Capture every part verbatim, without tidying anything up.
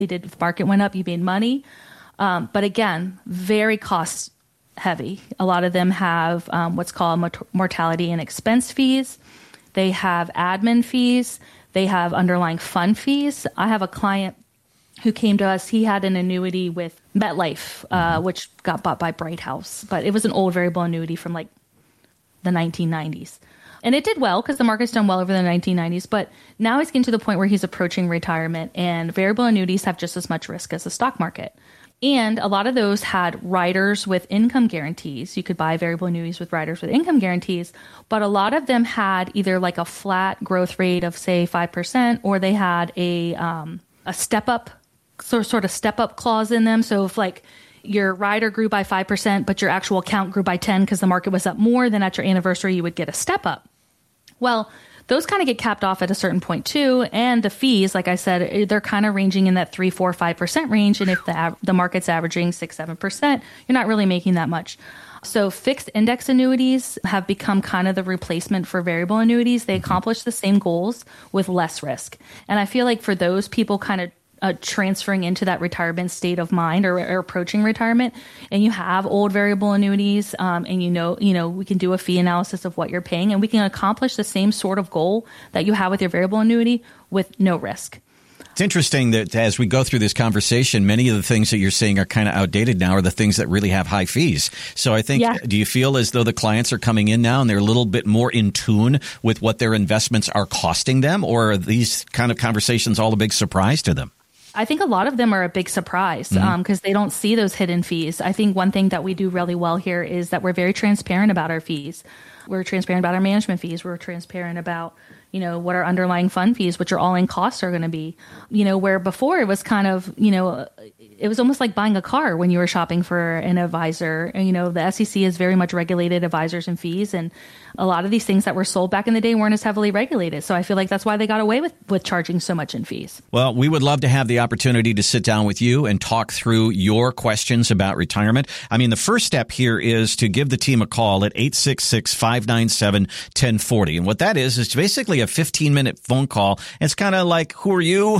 They did, if the market went up, you made money. Um, but again, very cost heavy. A lot of them have um, what's called mort- mortality and expense fees. They have admin fees. They have underlying fund fees. I have a client who came to us. He had an annuity with MetLife, uh, mm-hmm. which got bought by Bright House, but it was an old variable annuity from like the nineteen nineties. And it did well because the market's done well over the nineteen nineties. But now he's getting to the point where he's approaching retirement, and variable annuities have just as much risk as the stock market. And a lot of those had riders with income guarantees. You could buy variable annuities with riders with income guarantees, but a lot of them had either like a flat growth rate of, say, five percent, or they had a um, a step up, sort sort of step up clause in them. So if like your rider grew by five percent, but your actual account grew by ten because the market was up more, then at your anniversary, you would get a step up. Well, those kind of get capped off at a certain point too. And the fees, like I said, they're kind of ranging in that three, four, five percent range. And if the av- the market's averaging six, seven percent, you're not really making that much. So fixed index annuities have become kind of the replacement for variable annuities. They accomplish the same goals with less risk. And I feel like for those people kind of Uh, transferring into that retirement state of mind, or, or approaching retirement, and you have old variable annuities, um, and you know, you know, we can do a fee analysis of what you're paying, and we can accomplish the same sort of goal that you have with your variable annuity with no risk. It's interesting that as we go through this conversation, many of the things that you're saying are kind of outdated now, are the things that really have high fees. So I think, yeah. Do you feel as though the clients are coming in now and they're a little bit more in tune with what their investments are costing them, or are these kind of conversations all a big surprise to them? I think a lot of them are a big surprise because mm-hmm. um, they don't see those hidden fees. I think one thing that we do really well here is that we're very transparent about our fees. We're transparent about our management fees. We're transparent about, you know, what our underlying fund fees, which are all in costs, are going to be. You know, where before it was kind of, you know, it was almost like buying a car when you were shopping for an advisor. And, you know, the S E C has very much regulated advisors and fees, and a lot of these things that were sold back in the day weren't as heavily regulated. So I feel like that's why they got away with, with charging so much in fees. Well, we would love to have the opportunity to sit down with you and talk through your questions about retirement. I mean, the first step here is to give the team a call at eight six six, five nine seven, one oh four oh. And what that is, is basically a fifteen minute phone call. It's kind of like, who are you?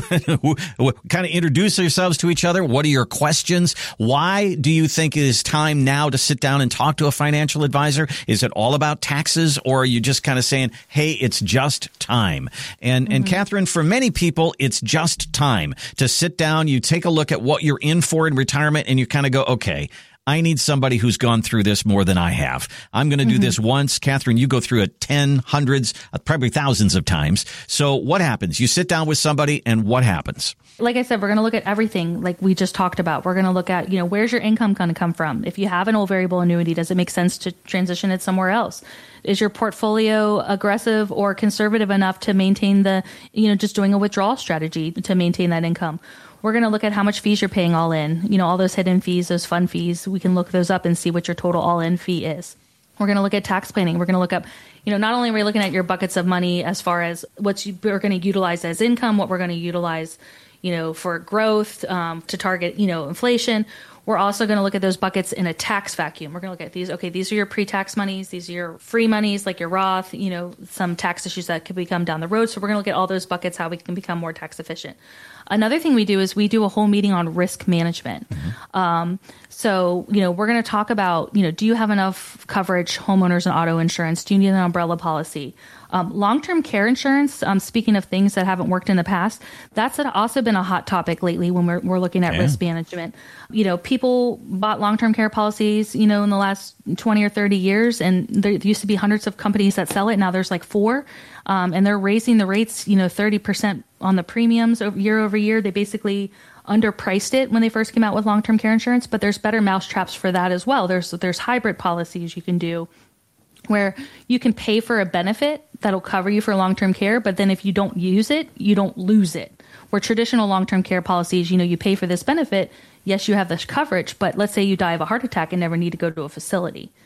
Kind of introduce yourselves to each other. What are your questions? Why do you think it is time now to sit down and talk to a financial advisor? Is it all about taxes? Or are you just kind of saying, hey, it's just time? And mm-hmm. and Catherine, for many people, it's just time to sit down. You take a look at what you're in for in retirement, and you kind of go, okay, I need somebody who's gone through this more than I have. I'm going to do mm-hmm. this once. Catherine, you go through it ten, hundreds, probably thousands of times. So what happens? You sit down with somebody, and what happens? Like I said, we're going to look at everything like we just talked about. We're going to look at, you know, where's your income going to come from? If you have an old variable annuity, does it make sense to transition it somewhere else? Is your portfolio aggressive or conservative enough to maintain the, you know, just doing a withdrawal strategy to maintain that income? We're going to look at how much fees you're paying all in, you know, all those hidden fees, those fund fees. We can look those up and see what your total all in fee is. We're going to look at tax planning. We're going to look up, you know, not only are we looking at your buckets of money as far as what you, we're going to utilize as income, what we're going to utilize, you know, for growth, um, to target, you know, inflation. We're also going to look at those buckets in a tax vacuum. We're going to look at these. Okay, these are your pre-tax monies. These are your free monies, like your Roth, you know, some tax issues that could become down the road. So we're going to look at all those buckets, how we can become more tax efficient. Another thing we do is we do a whole meeting on risk management. Mm-hmm. Um, so, you know, we're going to talk about, you know, do you have enough coverage, homeowners and auto insurance? Do you need an umbrella policy? Um, long-term care insurance, um, speaking of things that haven't worked in the past, that's also been a hot topic lately when we're, we're looking at yeah. risk management. You know, people bought long-term care policies, you know, in the last twenty or thirty years, and there used to be hundreds of companies that sell it. Now there's like four, um, and they're raising the rates, you know, thirty percent on the premiums over, year over year. They basically underpriced it when they first came out with long-term care insurance, but there's better mousetraps for that as well. There's there's hybrid policies you can do where you can pay for a benefit that'll cover you for long-term care, but then if you don't use it, you don't lose it. Where traditional long-term care policies, you know, you pay for this benefit, yes, you have this coverage, but let's say you die of a heart attack and never need to go to a facility.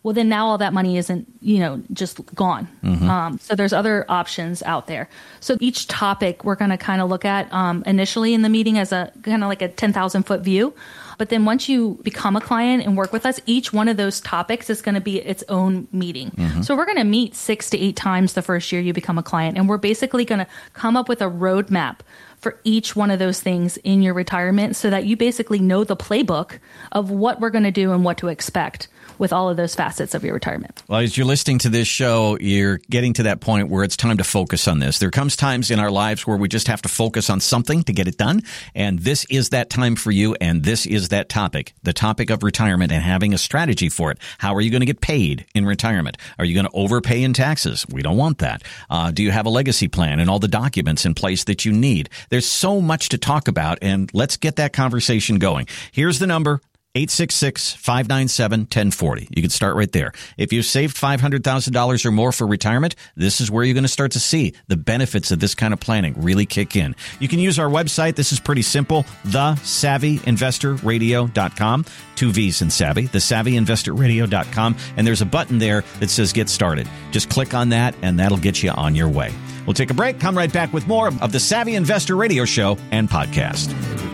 well, then now all that money isn't, you know, just gone. Mm-hmm. Um, so there's other options out there. So each topic we're going to kind of look at um, initially in the meeting as a kind of like a ten thousand foot view. But then once you become a client and work with us, each one of those topics is going to be its own meeting. Mm-hmm. So we're going to meet six to eight times the first year you become a client. And we're basically going to come up with a roadmap for each one of those things in your retirement so that you basically know the playbook of what we're going to do and what to expect with all of those facets of your retirement. Well, as you're listening to this show, you're getting to that point where it's time to focus on this. There comes times in our lives where we just have to focus on something to get it done. And this is that time for you. And this is that topic, the topic of retirement and having a strategy for it. How are you going to get paid in retirement? Are you going to overpay in taxes? We don't want that. Uh, do you have a legacy plan and all the documents in place that you need? There's so much to talk about, and let's get that conversation going. Here's the number. eight six six, five nine seven, one zero four zero. You can start right there. If you've saved five hundred thousand dollars or more for retirement, this is where you're going to start to see the benefits of this kind of planning really kick in. You can use our website. This is pretty simple, the savvy investor radio dot com. Two V's in Savvy, the savvy investor radio dot com. And there's a button there that says Get Started. Just click on that, and that'll get you on your way. We'll take a break, come right back with more of the Savvy Investor Radio Show and podcast.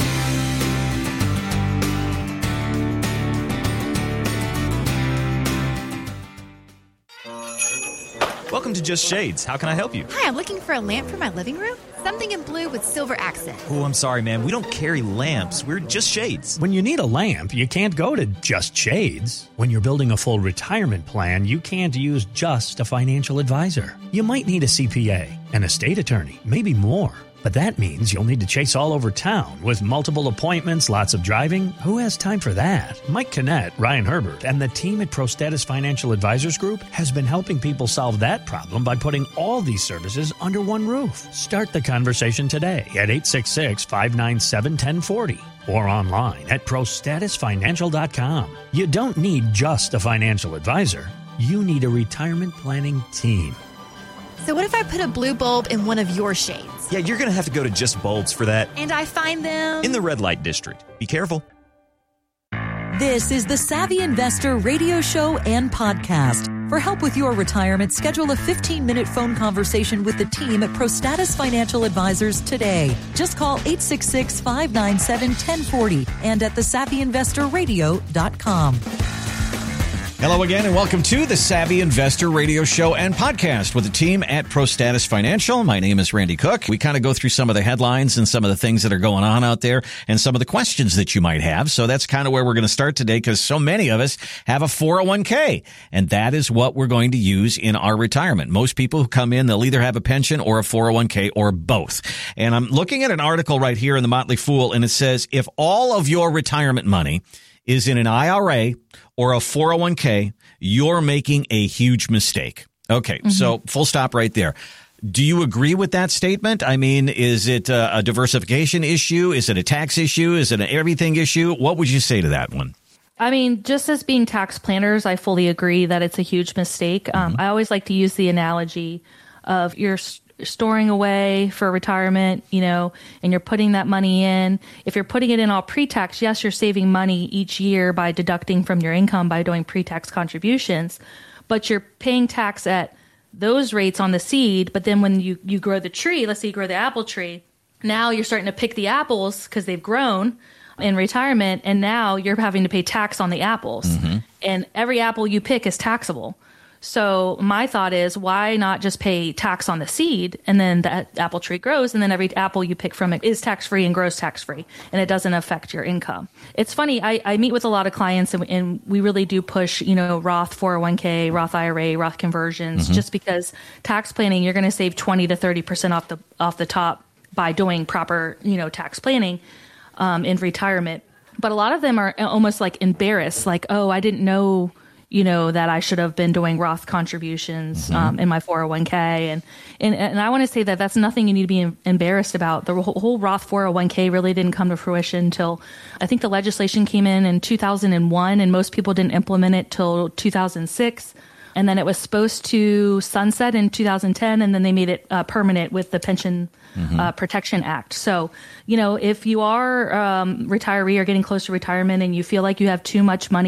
Welcome to Just Shades. How can I help you? Hi, I'm looking for a lamp for my living room. Something in blue with silver accent. Oh, I'm sorry, ma'am. We don't carry lamps. We're Just Shades. When you need a lamp, you can't go to Just Shades. When you're building a full retirement plan, you can't use just a financial advisor. You might need a C P A, an estate attorney, maybe more. But that means you'll need to chase all over town with multiple appointments, lots of driving. Who has time for that? Mike Kinnett, Ryan Herbert, and the team at ProStatus Financial Advisors Group has been helping people solve that problem by putting all these services under one roof. Start the conversation today at eight six six, five nine seven, one zero four zero or online at pro status financial dot com. You don't need just a financial advisor. You need a retirement planning team. So what if I put a blue bulb in one of your shades? Yeah, you're going to have to go to Just Bulbs for that. And I find them in the red light district. Be careful. This is the Savvy Investor Radio Show and podcast. For help with your retirement, schedule a fifteen-minute phone conversation with the team at ProStatus Financial Advisors today. Just call eight six six, five nine seven, one zero four zero and at the savvy investor radio dot com. Hello again, and welcome to the Savvy Investor Radio Show and podcast with the team at ProStatus Financial. My name is Randy Cook. We kind of go through some of the headlines and some of the things that are going on out there and some of the questions that you might have. So that's kind of where we're going to start today, because so many of us have a four oh one k, and that is what we're going to use in our retirement. Most people who come in, they'll either have a pension or a four oh one k or both. And I'm looking at an article right here in the Motley Fool, and it says, if all of your retirement money is in an I R A or a four oh one k, you're making a huge mistake. Okay, mm-hmm. So full stop right there. Do you agree with that statement? I mean, is it a, a diversification issue? Is it a tax issue? Is it an everything issue? What would you say to that one? I mean, just as being tax planners, I fully agree that it's a huge mistake. Mm-hmm. Um, I always like to use the analogy of your storing away for retirement, you know, and you're putting that money in. If you're putting it in all pre-tax, yes, you're saving money each year by deducting from your income by doing pre-tax contributions, but you're paying tax at those rates on the seed. But then when you, you grow the tree, let's say you grow the apple tree, now you're starting to pick the apples because they've grown in retirement, and now you're having to pay tax on the apples. Mm-hmm. And every apple you pick is taxable. So my thought is, why not just pay tax on the seed, and then that apple tree grows, and then every apple you pick from it is tax-free and grows tax-free, and it doesn't affect your income. It's funny, I, I meet with a lot of clients, and, and we really do push, you know, Roth four oh one k, Roth I R A, Roth conversions, mm-hmm. just because tax planning, you're going to save twenty to thirty percent off the off the top by doing proper, you know, tax planning um, in retirement. But a lot of them are almost like embarrassed, like, oh, I didn't know, you know, that I should have been doing Roth contributions mm-hmm. um, in my four oh one k. And, and, and I want to say that that's nothing you need to be embarrassed about. The whole, whole Roth four oh one k really didn't come to fruition until, I think the legislation came in in two thousand one, and most people didn't implement it till two thousand six. And then it was supposed to sunset in two thousand ten, and then they made it uh, permanent with the Pension mm-hmm. uh, Protection Act. So, you know, if you are um, retiree or getting close to retirement and you feel like you have too much money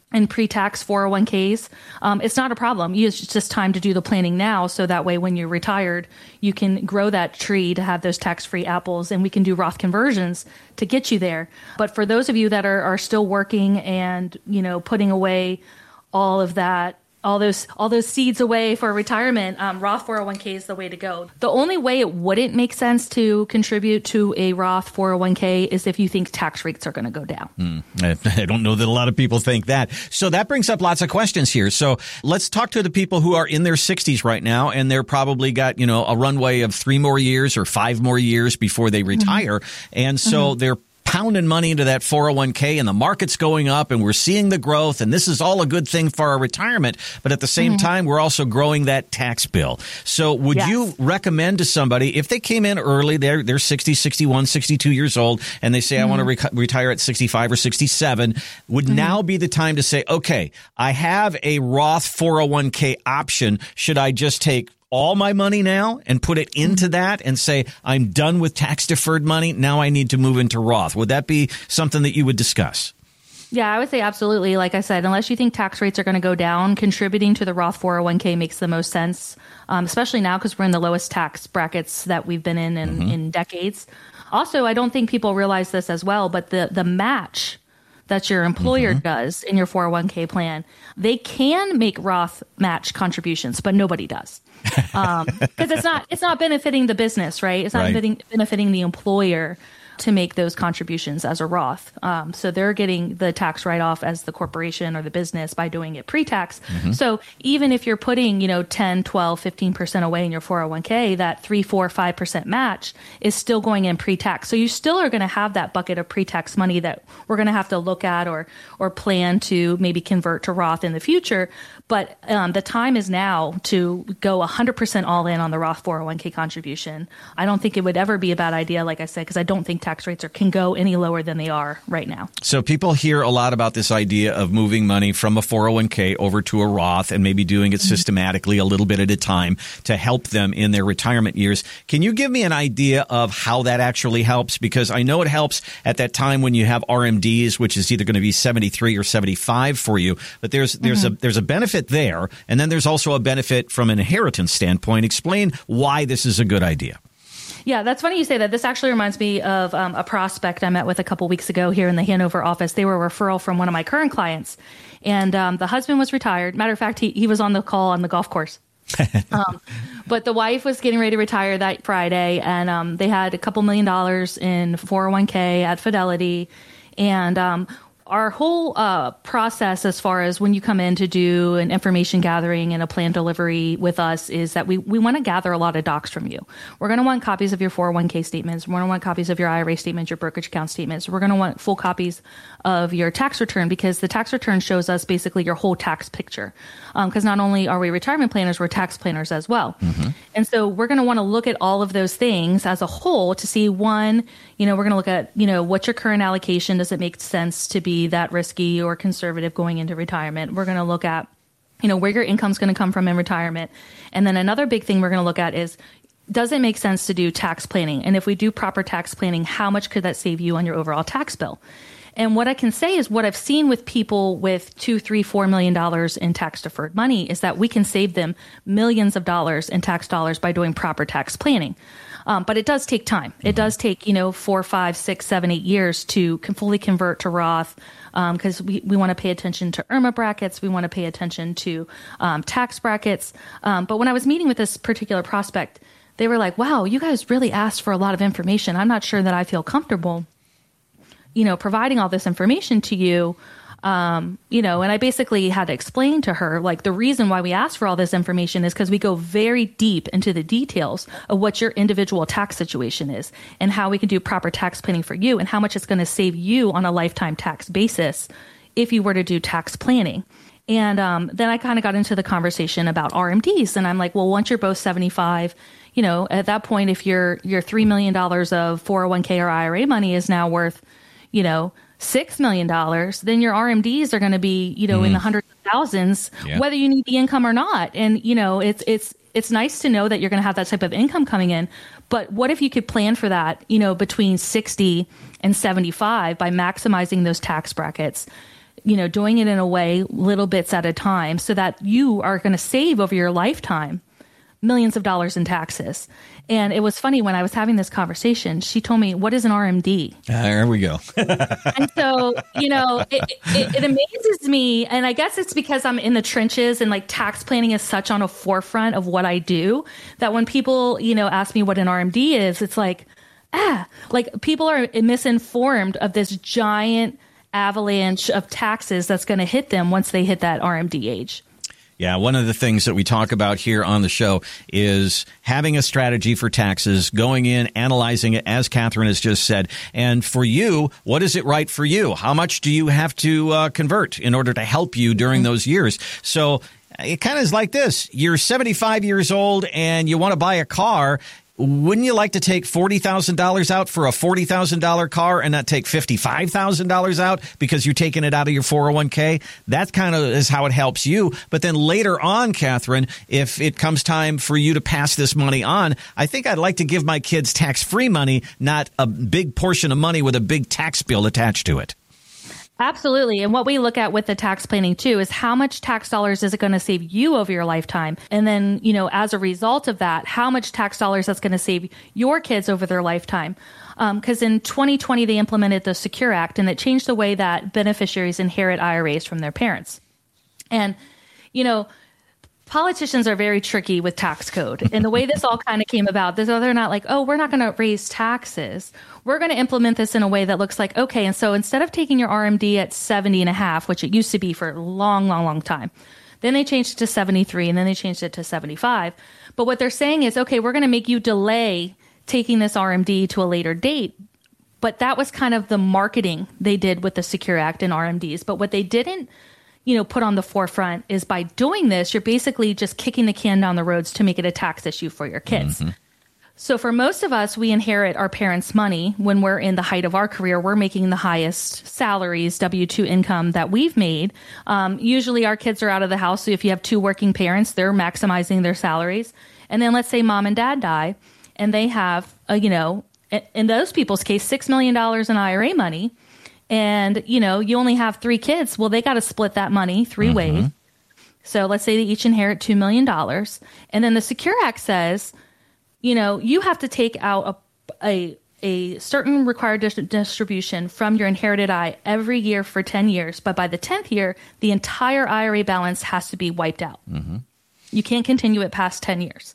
and pre-tax four oh one k's, um, it's not a problem. It's just time to do the planning now, so that way when you're retired, you can grow that tree to have those tax-free apples, and we can do Roth conversions to get you there. But for those of you that are, are still working and, you know, putting away all of that, all those all those seeds away for retirement, um, Roth four oh one k is the way to go. The only way it wouldn't make sense to contribute to a Roth four oh one k is if you think tax rates are going to go down. Mm, I don't know that a lot of people think that. So that brings up lots of questions here. So let's talk to the people who are in their sixties right now, and they're probably got, you know, a runway of three more years or five more years before they retire. Mm-hmm. And so mm-hmm. they're pounding money into that four oh one k, and the market's going up, and we're seeing the growth, and this is all a good thing for our retirement. But at the same mm-hmm. time, we're also growing that tax bill. So would yes. you recommend to somebody, if they came in early, they're they're sixty, sixty-one, sixty-two years old, and they say, mm-hmm. I want to re- retire at sixty-five or sixty-seven, would mm-hmm. now be the time to say, okay, I have a Roth four oh one k option. Should I just take all my money now and put it into that and say, I'm done with tax deferred money, now I need to move into Roth? Would that be something that you would discuss? Yeah, I would say absolutely. Like I said, unless you think tax rates are going to go down, contributing to the Roth four oh one k makes the most sense, um, especially now because we're in the lowest tax brackets that we've been in in, mm-hmm. in decades. Also, I don't think people realize this as well, but the, the match that your employer mm-hmm. does in your four oh one k plan, they can make Roth match contributions, but nobody does. Um, because it's not it's not benefiting the business, right? It's not right. benefiting, benefiting the employer to make those contributions as a Roth. Um, so they're getting the tax write-off as the corporation or the business by doing it pre-tax. Mm-hmm. So even if you're putting, you know, ten, twelve, fifteen percent away in your four oh one k, that three, four, five percent match is still going in pre-tax. So you still are going to have that bucket of pre-tax money that we're going to have to look at or or plan to maybe convert to Roth in the future. But um, the time is now to go one hundred percent all in on the Roth four oh one k contribution. I don't think it would ever be a bad idea, like I said, because I don't think tax rates are, can go any lower than they are right now. So people hear a lot about this idea of moving money from a four oh one k over to a Roth and maybe doing it mm-hmm. systematically a little bit at a time to help them in their retirement years. Can you give me an idea of how that actually helps? Because I know it helps at that time when you have R M Ds, which is either going to be seventy-three or seventy-five for you. But there's there's mm-hmm. a there's a benefit there, and then there's also a benefit from an inheritance standpoint. Explain why this is a good idea. Yeah, that's funny you say that. This actually reminds me of um, a prospect I met with a couple weeks ago here in the Hanover office. They were a referral from one of my current clients, and um, the husband was retired. Matter of fact, he, he was on the call on the golf course. um, but the wife was getting ready to retire that Friday, and um, they had a couple million dollars in four oh one k at Fidelity, and um, our whole uh, process as far as when you come in to do an information gathering and a plan delivery with us is that we, we want to gather a lot of docs from you. We're going to want copies of your four oh one k statements. We're going to want copies of your I R A statements, your brokerage account statements. We're going to want full copies of your tax return, because the tax return shows us basically your whole tax picture. Because um, not only are we retirement planners, we're tax planners as well. Mm-hmm. And so we're going to want to look at all of those things as a whole to see, one, you know, we're going to look at, you know, what's your current allocation? Does it make sense to be that risky or conservative going into retirement? We're going to look at, you know, where your income's going to come from in retirement. And then another big thing we're going to look at is, does it make sense to do tax planning? And if we do proper tax planning, how much could that save you on your overall tax bill? And what I can say is what I've seen with people with two, three, four million dollars in tax deferred money is that we can save them millions of dollars in tax dollars by doing proper tax planning. Um, but it does take time. It does take, you know, four, five, six, seven, eight years to com- fully convert to Roth, because um, we, we want to pay attention to I R M A brackets. We want to pay attention to um, tax brackets. Um, but when I was meeting with this particular prospect, they were like, wow, you guys really asked for a lot of information. I'm not sure that I feel comfortable, you know, providing all this information to you. Um, you know, and I basically had to explain to her, like, the reason why we ask for all this information is because we go very deep into the details of what your individual tax situation is and how we can do proper tax planning for you and how much it's going to save you on a lifetime tax basis if you were to do tax planning. And um, then I kind of got into the conversation about R M Ds, and I'm like, well, once you're both seventy-five, you know, at that point, if your your three million dollars of four oh one k or I R A money is now worth, you know, six million dollars, then your R M Ds are going to be, you know, mm. in the hundreds of thousands, yeah. whether you need the income or not. And, you know, it's, it's, it's nice to know that you're going to have that type of income coming in. But what if you could plan for that, you know, between sixty and seventy-five by maximizing those tax brackets, you know, doing it in a way, little bits at a time, so that you are going to save over your lifetime millions of dollars in taxes. And it was funny when I was having this conversation, she told me, what is an R M D? Uh, there we go. And so, you know, it, it, it amazes me. And I guess it's because I'm in the trenches and like tax planning is such on a forefront of what I do that when people, you know, ask me what an R M D is, it's like, ah, like people are misinformed of this giant avalanche of taxes that's going to hit them once they hit that R M D age. Yeah, one of the things that we talk about here on the show is having a strategy for taxes, going in, analyzing it, as Catherine has just said. And for you, what is it right for you? How much do you have to uh, convert in order to help you during those years? So it kind of is like this. You're seventy-five years old and you want to buy a car. Wouldn't you like to take forty thousand dollars out for a forty thousand dollars car and not take fifty-five thousand dollars out because you're taking it out of your four oh one k? That kind of is how it helps you. But then later on, Catherine, if it comes time for you to pass this money on, I think I'd like to give my kids tax-free money, not a big portion of money with a big tax bill attached to it. Absolutely. And what we look at with the tax planning too is how much tax dollars is it going to save you over your lifetime? And then, you know, as a result of that, how much tax dollars that's going to save your kids over their lifetime? Because um, in twenty twenty, they implemented the Secure Act and it changed the way that beneficiaries inherit I R As from their parents. And, you know, politicians are very tricky with tax code. And the way this all kind of came about, they're not like, oh, we're not going to raise taxes. We're going to implement this in a way that looks like, okay, and so instead of taking your R M D at seventy and a half, which it used to be for a long, long, long time, then they changed it to seventy-three and then they changed it to seventy-five. But what they're saying is, okay, we're going to make you delay taking this R M D to a later date. But that was kind of the marketing they did with the Secure Act and R M Ds. But what they didn't, you know, put on the forefront is by doing this, you're basically just kicking the can down the roads to make it a tax issue for your kids. Mm-hmm. So for most of us, we inherit our parents' money when we're in the height of our career. We're making the highest salaries, W two income that we've made. Um, usually our kids are out of the house. So if you have two working parents, they're maximizing their salaries. And then let's say mom and dad die and they have, uh, you know, in those people's case, six million dollars in I R A money. And, you know, you only have three kids. Well, they got to split that money three mm-hmm. ways. So let's say they each inherit two million dollars. And then the Secure Act says, you know, you have to take out a a, a certain required dis- distribution from your inherited I every year for ten years. But by the tenth year, the entire I R A balance has to be wiped out. Mm-hmm. You can't continue it past ten years.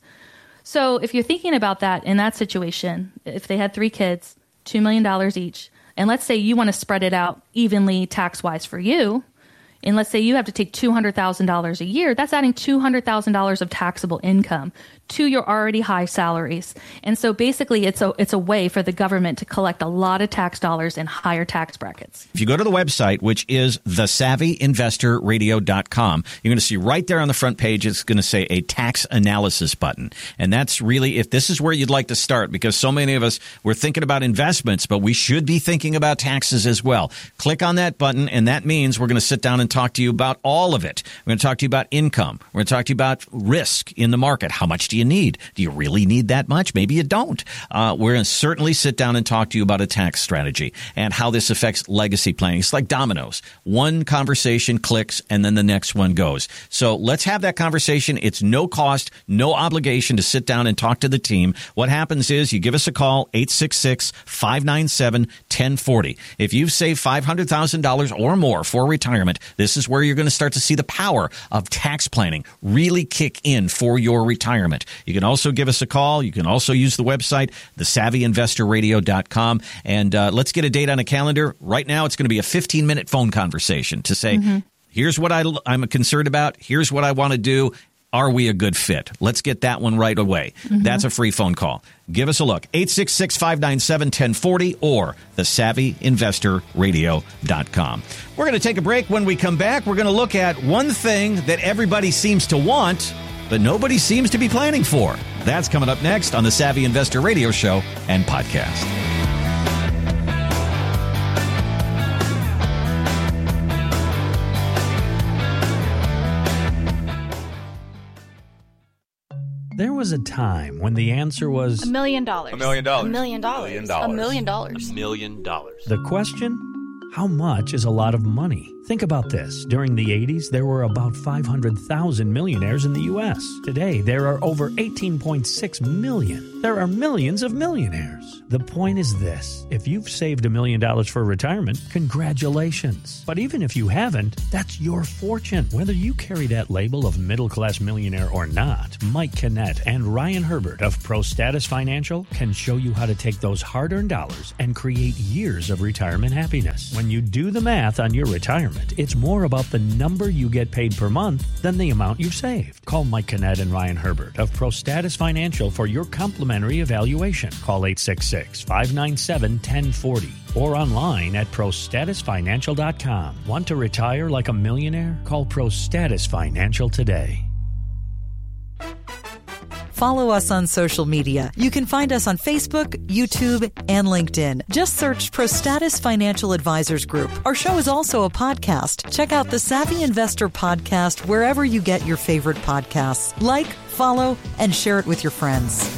So if you're thinking about that in that situation, if they had three kids, two million dollars each, and let's say you want to spread it out evenly tax-wise for you, and let's say you have to take two hundred thousand dollars a year, that's adding two hundred thousand dollars of taxable income to your already high salaries. And so basically it's a it's a way for the government to collect a lot of tax dollars in higher tax brackets. If you go to the website, which is the savvy investor radio dot com, you're going to see right there on the front page, it's going to say a tax analysis button. And that's really, if this is where you'd like to start, because so many of us, we're thinking about investments, but we should be thinking about taxes as well. Click on that button, and that means we're going to sit down and talk to you about all of it. We're going to talk to you about income. We're going to talk to you about risk in the market. How much do you need? Do you really need that much? Maybe you don't. Uh, we're going to certainly sit down and talk to you about a tax strategy and how this affects legacy planning. It's like dominoes. One conversation clicks and then the next one goes. So let's have that conversation. It's no cost, no obligation to sit down and talk to the team. What happens is you give us a call, eight six six, five nine seven, one oh four oh. If you've saved five hundred thousand dollars or more for retirement, this is where you're going to start to see the power of tax planning really kick in for your retirement. You can also give us a call. You can also use the website, the savvy investor radio dot com. And uh, let's get a date on a calendar. Right now, it's going to be a fifteen-minute phone conversation to say, mm-hmm. here's what I, I'm concerned about. Here's what I want to do. Are we a good fit? Let's get that one right away. Mm-hmm. That's a free phone call. Give us a look. eight six six, five nine seven, one oh four oh or the savvy investor radio dot com. We're going to take a break. When we come back, we're going to look at one thing that everybody seems to want, but nobody seems to be planning for. That's coming up next on the Savvy Investor Radio Show and Podcast. There was a time when the answer was a million dollars. A million dollars. A million dollars. A million dollars. A million dollars. A million dollars. The question, How much is a lot of money? Think about this. During the eighties, there were about five hundred thousand millionaires in the U S. Today, there are over eighteen point six million. There are millions of millionaires. The point is this. If you've saved a million dollars for retirement, congratulations. But even if you haven't, that's your fortune. Whether you carry that label of middle-class millionaire or not, Mike Kinnett and Ryan Herbert of ProStatus Financial can show you how to take those hard-earned dollars and create years of retirement happiness. When you do the math on your retirement, it's more about the number you get paid per month than the amount you've saved. Call Mike Kinnett and Ryan Herbert of ProStatus Financial for your complimentary evaluation. Call eight six six, five nine seven, one oh four oh or online at pro status financial dot com. Want to retire like a millionaire? Call ProStatus Financial today. Follow us on social media. You can find us on Facebook, YouTube, and LinkedIn. Just search ProStatus Financial Advisors Group. Our show is also a podcast. Check out the Savvy Investor Podcast wherever you get your favorite podcasts. Like, follow, and share it with your friends.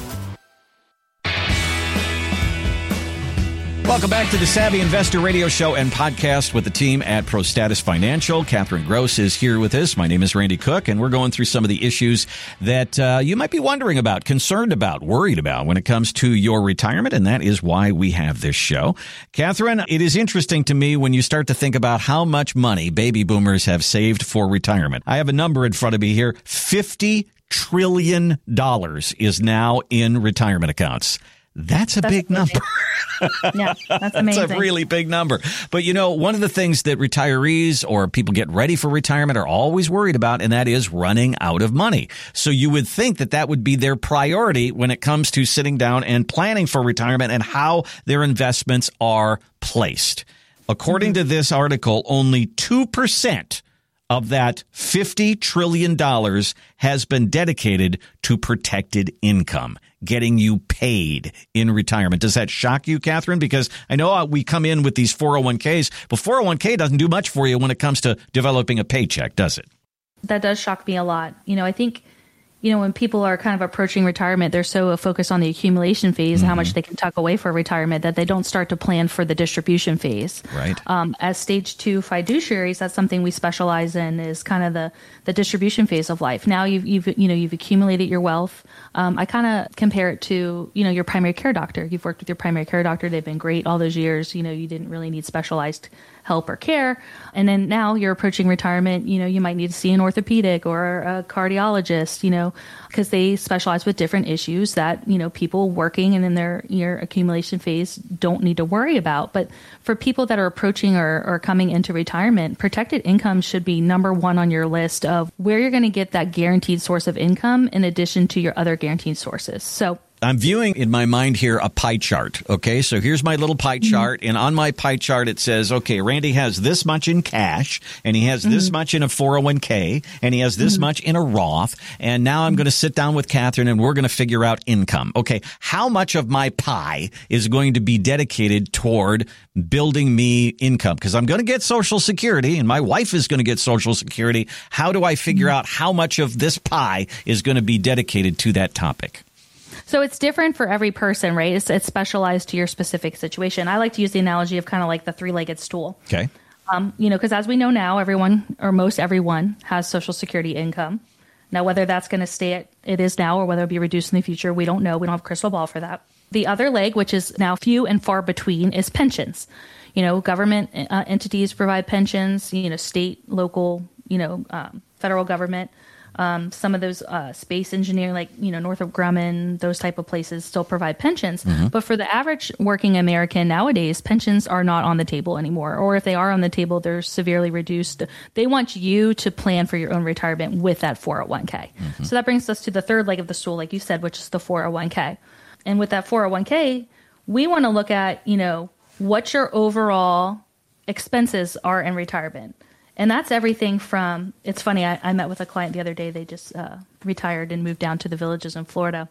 Welcome back to the Savvy Investor Radio Show and Podcast with the team at ProStatus Financial. Catherine Gross is here with us. My name is Randy Cook, and we're going through some of the issues that uh, you might be wondering about, concerned about, worried about when it comes to your retirement, and that is why we have this show. Catherine, it is interesting to me when you start to think about how much money baby boomers have saved for retirement. I have a number in front of me here. fifty trillion dollars is now in retirement accounts. That's a that's big amazing. number. Yeah, that's amazing. That's a really big number. But, you know, one of the things that retirees or people get ready for retirement are always worried about, and that is running out of money. So you would think that that would be their priority when it comes to sitting down and planning for retirement and how their investments are placed. According mm-hmm. to this article, only two percent of that fifty trillion dollars has been dedicated to protected income, getting you paid in retirement. Does that shock you, Catherine? Because I know we come in with these four oh one k's, but four oh one k doesn't do much for you when it comes to developing a paycheck, does it? That does shock me a lot. You know, I think, you know, when people are kind of approaching retirement, they're so focused on the accumulation phase, mm-hmm. how much they can tuck away for retirement, that they don't start to plan for the distribution phase. Right. Um, as stage two fiduciaries, that's something we specialize in, is kind of the, the distribution phase of life. Now you've, you've you know, you've accumulated your wealth. Um, I kind of compare it to, you know, your primary care doctor. You've worked with your primary care doctor. They've been great all those years. You know, you didn't really need specialized help or care. And then now you're approaching retirement, you know, you might need to see an orthopedic or a cardiologist, you know, because they specialize with different issues that, you know, people working and in their your accumulation phase don't need to worry about. But for people that are approaching or, or coming into retirement, protected income should be number one on your list of where you're going to get that guaranteed source of income in addition to your other guaranteed sources. So I'm viewing in my mind here a pie chart. Okay, so here's my little pie chart. Mm-hmm. And on my pie chart, it says, okay, Randy has this much in cash, and he has mm-hmm. this much in a four oh one k, and he has this mm-hmm. much in a Roth. And now I'm going to sit down with Catherine, and we're going to figure out income. Okay, how much of my pie is going to be dedicated toward building me income? Because I'm going to get Social Security, and my wife is going to get Social Security. How do I figure mm-hmm. out how much of this pie is going to be dedicated to that topic? So it's different for every person, right? It's, it's specialized to your specific situation. I like to use the analogy of kind of like the three-legged stool. Okay. Um, you know, because as we know now, everyone or most everyone has Social Security income. Now, whether that's going to stay at it is now or whether it'll be reduced in the future, we don't know. We don't have a crystal ball for that. The other leg, which is now few and far between, is pensions. You know, government uh, entities provide pensions, you know, state, local, you know, um, federal government. Um, some of those uh, space engineering, like, you know, Northrop Grumman, those type of places still provide pensions. Mm-hmm. But for the average working American nowadays, pensions are not on the table anymore. Or if they are on the table, they're severely reduced. They want you to plan for your own retirement with that four oh one k. Mm-hmm. So that brings us to the third leg of the stool, like you said, which is the four oh one k. And with that four oh one k, we want to look at, you know, what your overall expenses are in retirement. And that's everything from, it's funny, I, I met with a client the other day. They just uh, retired and moved down to the Villages in Florida.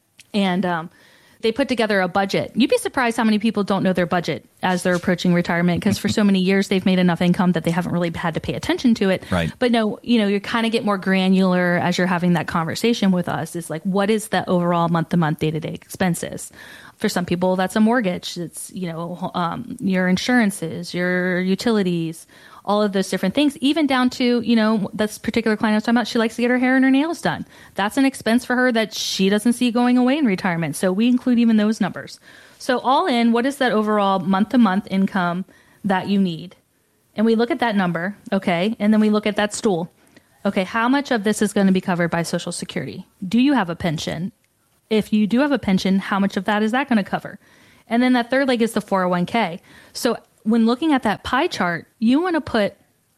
And um, they put together a budget. You'd be surprised how many people don't know their budget as they're approaching retirement, because for so many years they've made enough income that they haven't really had to pay attention to it. Right. But no, you know, you kind of get more granular as you're having that conversation with us. It's like, what is the overall month-to-month, day-to-day expenses? For some people, that's a mortgage. It's, you know, um, your insurances, your utilities, all of those different things, even down to, you know, this particular client I was talking about, she likes to get her hair and her nails done. That's an expense for her that she doesn't see going away in retirement. So we include even those numbers. So all in, what is that overall month-to-month income that you need? And we look at that number, okay, and then we look at that stool. Okay, how much of this is going to be covered by Social Security? Do you have a pension? If you do have a pension, how much of that is that going to cover? And then that third leg is the four oh one k. So when looking at that pie chart, you want to put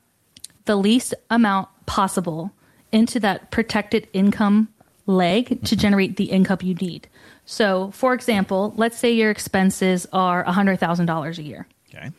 the least amount possible into that protected income leg to generate the income you need. So, for example, let's say your expenses are one hundred thousand dollars a year. Okay.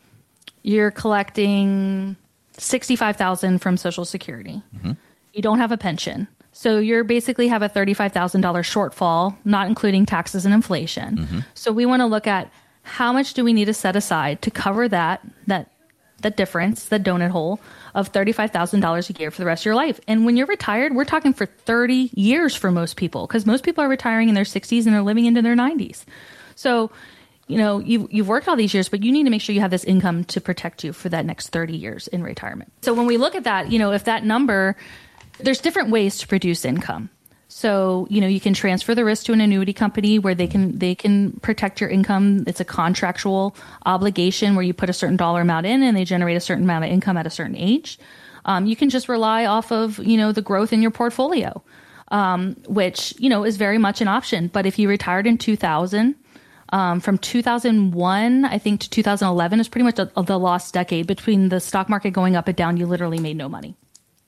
You're collecting sixty-five thousand dollars from Social Security. Mm-hmm. You don't have a pension. So you basically have a thirty-five thousand dollars shortfall, not including taxes and inflation. Mm-hmm. So we want to look at how much do we need to set aside to cover that that that difference, that donut hole of thirty-five thousand dollars a year for the rest of your life. And when you're retired, we're talking for thirty years for most people, because most people are retiring in their sixties and they're living into their nineties. So, you know, you've, you've worked all these years, but you need to make sure you have this income to protect you for that next thirty years in retirement. So when we look at that, you know, if that number, there's different ways to produce income. So, you know, you can transfer the risk to an annuity company where they can they can protect your income. It's a contractual obligation where you put a certain dollar amount in and they generate a certain amount of income at a certain age. Um, you can just rely off of, you know, the growth in your portfolio, um, which, you know, is very much an option. But if you retired in two thousand, um, from two thousand one, I think, to two thousand eleven is pretty much a, a, the lost decade. Between the stock market going up and down, you literally made no money.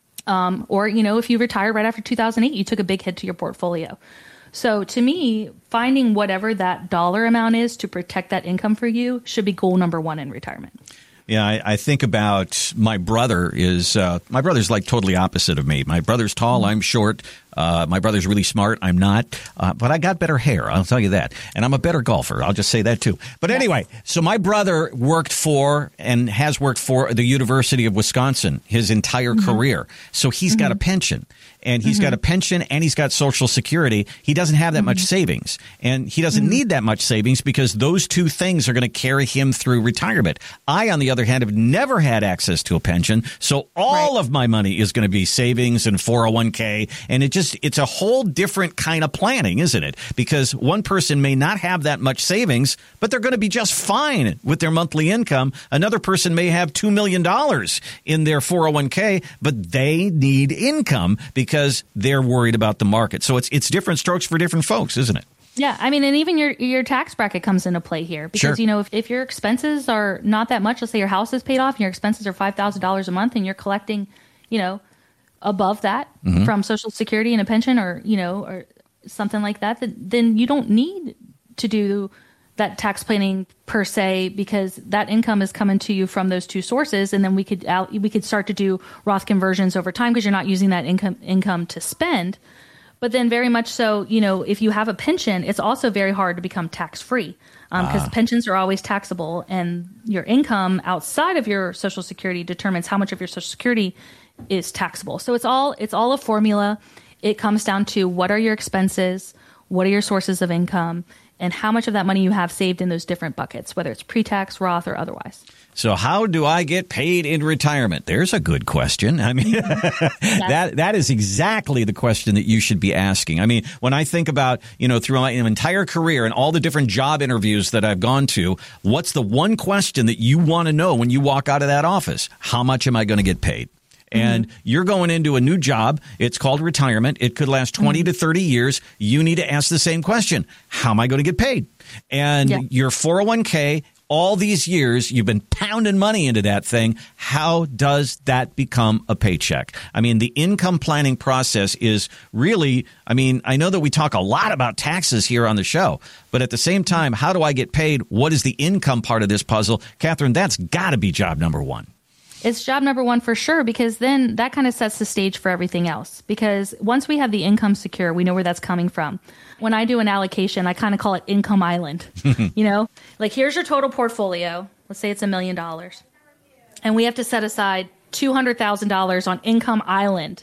Um, or, you know, if you retired right after two thousand eight, you took a big hit to your portfolio. So to me, finding whatever that dollar amount is to protect that income for you should be goal number one in retirement. Yeah, I, I think about my brother is uh, my brother's like totally opposite of me. My brother's tall, I'm short. Uh, my brother's really smart. I'm not. Uh, but I got better hair. I'll tell you that. And I'm a better golfer. I'll just say that, too. But anyway, so my brother worked for and has worked for the University of Wisconsin his entire mm-hmm. career. So he's mm-hmm. got a pension. And he's mm-hmm. got a pension and he's got Social Security. He doesn't have that mm-hmm. much savings. And he doesn't mm-hmm. need that much savings because those two things are going to carry him through retirement. I, on the other hand, have never had access to a pension. So all right. of my money is going to be savings and four oh one k. And it just it's a whole different kind of planning, isn't it? Because one person may not have that much savings, but they're going to be just fine with their monthly income. Another person may have two million dollars in their four oh one k, but they need income because because they're worried about the market. So it's it's different strokes for different folks, isn't it? Yeah, I mean, and even your your tax bracket comes into play here because, sure. you know, if, if your expenses are not that much, let's say your house is paid off and your expenses are five thousand dollars a month and you're collecting, you know, above that mm-hmm. from Social Security and a pension or, you know, or something like that, then you don't need to do that tax planning per se, because that income is coming to you from those two sources. And then we could out, we could start to do Roth conversions over time because you're not using that income income to spend. But then very much so, you know, if you have a pension, it's also very hard to become tax free because um, ah. pensions are always taxable, and your income outside of your Social Security determines how much of your Social Security is taxable. So it's all it's all a formula. It comes down to what are your expenses, what are your sources of income, and how much of that money you have saved in those different buckets, whether it's pre-tax, Roth, or otherwise. So how do I get paid in retirement? There's a good question. I mean, that that is exactly the question that you should be asking. I mean, when I think about, you know, through my entire career and all the different job interviews that I've gone to, what's the one question that you want to know when you walk out of that office? How much am I going to get paid? And mm-hmm. you're going into a new job. It's called retirement. It could last twenty mm-hmm. to thirty years. You need to ask the same question. How am I going to get paid? And yeah. your four oh one k, all these years, you've been pounding money into that thing. How does that become a paycheck? I mean, the income planning process is really, I mean, I know that we talk a lot about taxes here on the show, but at the same time, how do I get paid? What is the income part of this puzzle? Catherine, that's got to be job number one. It's job number one for sure, because then that kind of sets the stage for everything else. Because once we have the income secure, we know where that's coming from. When I do an allocation, I kind of call it income island. You know, like here's your total portfolio. Let's say it's a million dollars. And we have to set aside two hundred thousand dollars on income island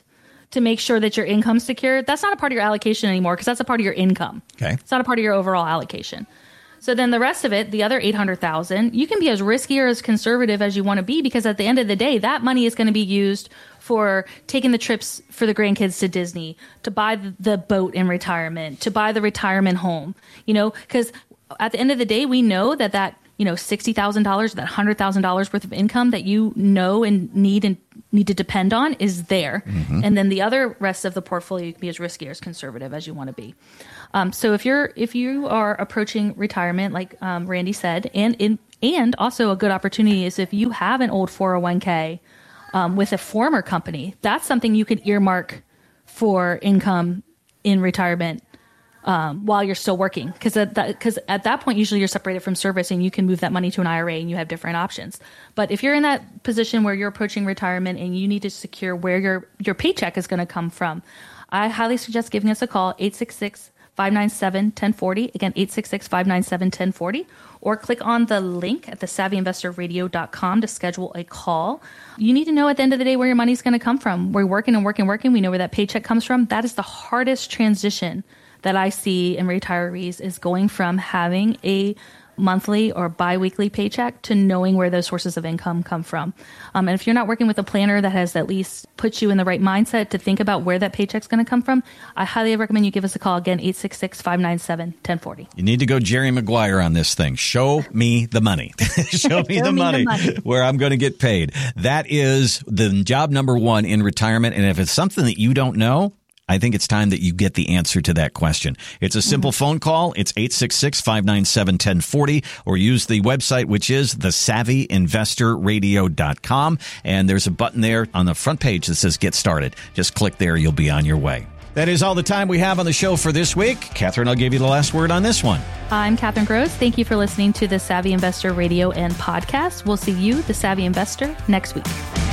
to make sure that your income's secure, that's not a part of your allocation anymore because that's a part of your income. Okay. It's not a part of your overall allocation. So then the rest of it, the other eight hundred thousand dollars, you can be as risky or as conservative as you want to be because at the end of the day, that money is going to be used for taking the trips for the grandkids to Disney, to buy the boat in retirement, to buy the retirement home, you know, because at the end of the day, we know that that, you know, sixty thousand dollars, that one hundred thousand dollars worth of income that you know and need and need to depend on is there. Mm-hmm. And then the other rest of the portfolio, you can be as risky or as conservative as you want to be. Um, so if you're if you are approaching retirement, like um, Randy said, and in and also a good opportunity is if you have an old four oh one k um, with a former company, that's something you could earmark for income in retirement um, while you're still working. Because at that, because at that point, usually you're separated from service and you can move that money to an I R A and you have different options. But if you're in that position where you're approaching retirement and you need to secure where your, your paycheck is going to come from, I highly suggest giving us a call, eight six six, five nine seven, one oh four oh. Again, eight six six, five nine seven, one oh four oh. Or click on the link at the savvy investor radio dot com to schedule a call. You need to know at the end of the day where your money's going to come from. We're working and working and working. We know where that paycheck comes from. That is the hardest transition that I see in retirees, is going from having a monthly or biweekly paycheck to knowing where those sources of income come from. Um, and if you're not working with a planner that has at least put you in the right mindset to think about where that paycheck's going to come from, I highly recommend you give us a call. Again, eight six six, five nine seven, one oh four oh. You need to go Jerry Maguire on this thing. Show me the money. Show me, Show the, me money the money where I'm going to get paid. That is the job number one in retirement. And if it's something that you don't know, I think it's time that you get the answer to that question. It's a simple mm-hmm. phone call. It's eight six six, five nine seven, one oh four oh, or use the website, which is the savvy investor radio dot com. And there's a button there on the front page that says Get Started. Just click there. You'll be on your way. That is all the time we have on the show for this week. Catherine, I'll give you the last word on this one. I'm Catherine Gross. Thank you for listening to the Savvy Investor Radio and Podcast. We'll see you, the Savvy Investor, next week.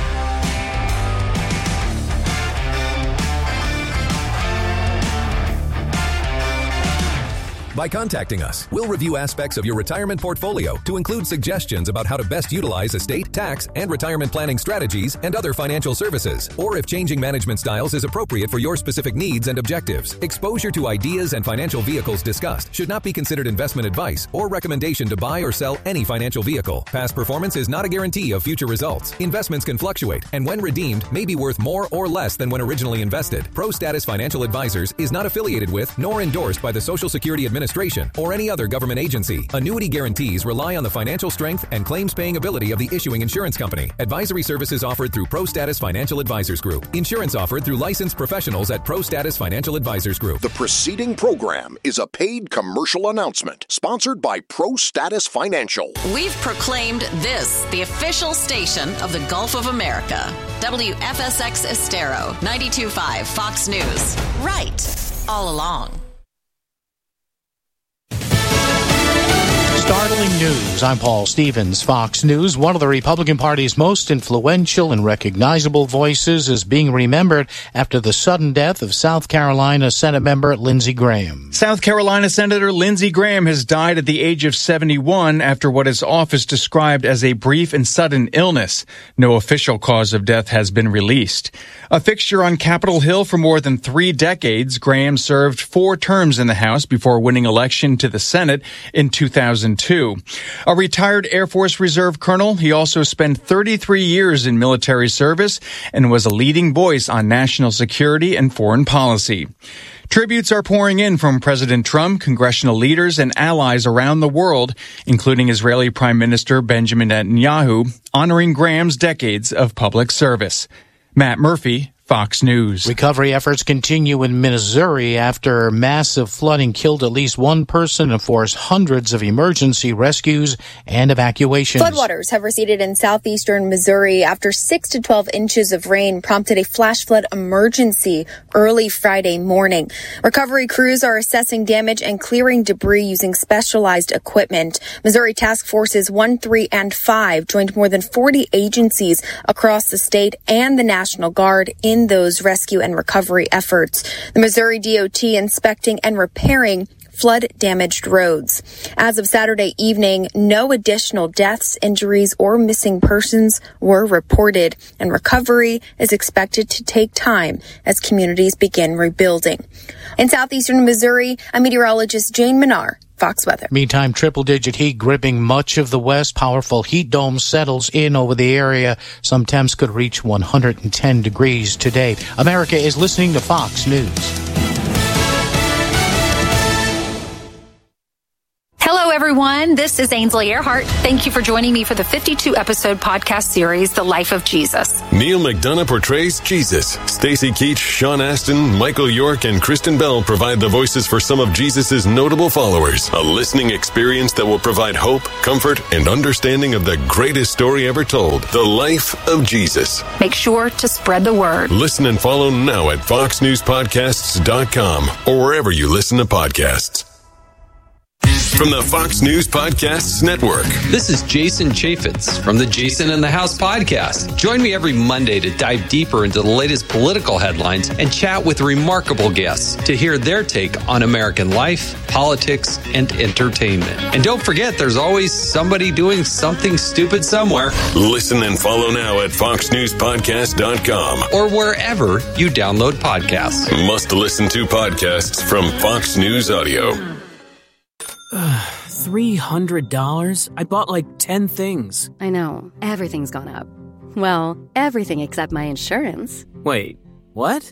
By contacting us, we'll review aspects of your retirement portfolio to include suggestions about how to best utilize estate, tax, and retirement planning strategies and other financial services, or if changing management styles is appropriate for your specific needs and objectives. Exposure to ideas and financial vehicles discussed should not be considered investment advice or recommendation to buy or sell any financial vehicle. Past performance is not a guarantee of future results. Investments can fluctuate, and when redeemed, may be worth more or less than when originally invested. ProStatus Financial Advisors is not affiliated with nor endorsed by the Social Security Administration or any other government agency. Annuity guarantees rely on the financial strength and claims-paying ability of the issuing insurance company. Advisory services offered through ProStatus Financial Advisors Group. Insurance offered through licensed professionals at ProStatus Financial Advisors Group. The preceding program is a paid commercial announcement sponsored by ProStatus Financial. We've proclaimed this the official station of the Gulf of America. W F S X Estero, ninety-two point five Fox News. Right all along. Startling news. I'm Paul Stevens, Fox News. One of the Republican Party's most influential and recognizable voices is being remembered after the sudden death of South Carolina Senate member Lindsey Graham. South Carolina Senator Lindsey Graham has died at the age of seventy-one after what his office described as a brief and sudden illness. No official cause of death has been released. A fixture on Capitol Hill for more than three decades, Graham served four terms in the House before winning election to the Senate in two thousand two. A retired Air Force Reserve colonel, he also spent thirty-three years in military service and was a leading voice on national security and foreign policy. Tributes are pouring in from President Trump, congressional leaders, and allies around the world, including Israeli Prime Minister Benjamin Netanyahu, honoring Graham's decades of public service. Matt Murphy, Fox News. Recovery efforts continue in Missouri after massive flooding killed at least one person and forced hundreds of emergency rescues and evacuations. Floodwaters have receded in southeastern Missouri after six to twelve inches of rain prompted a flash flood emergency early Friday morning. Recovery crews are assessing damage and clearing debris using specialized equipment. Missouri task forces one, three, and five joined more than forty agencies across the state and the National Guard in those rescue and recovery efforts. The Missouri D O T inspecting and repairing flood-damaged roads. As of Saturday evening, no additional deaths, injuries, or missing persons were reported, and recovery is expected to take time as communities begin rebuilding. In southeastern Missouri, a meteorologist, Jane Minar, Fox Weather. Meantime, triple-digit heat gripping much of the west. Powerful heat dome settles in over the area. Some temps could reach one hundred ten degrees today. America is listening to Fox News. Hello, everyone. This is Ainsley Earhart. Thank you for joining me for the fifty-two episode podcast series, The Life of Jesus. Neil McDonough portrays Jesus. Stacy Keach, Sean Astin, Michael York, and Kristen Bell provide the voices for some of Jesus' notable followers. A listening experience that will provide hope, comfort, and understanding of the greatest story ever told, The Life of Jesus. Make sure to spread the word. Listen and follow now at fox news podcasts dot com or wherever you listen to podcasts. From the Fox News Podcasts Network. This is Jason Chaffetz from the Jason in the House podcast. Join me every Monday to dive deeper into the latest political headlines and chat with remarkable guests to hear their take on American life, politics, and entertainment. And don't forget, there's always somebody doing something stupid somewhere. Listen and follow now at fox news podcast dot com or wherever you download podcasts. Must listen to podcasts from Fox News Audio. three hundred dollars? I bought like ten things. I know. Everything's gone up. Well, everything except my insurance. Wait, what?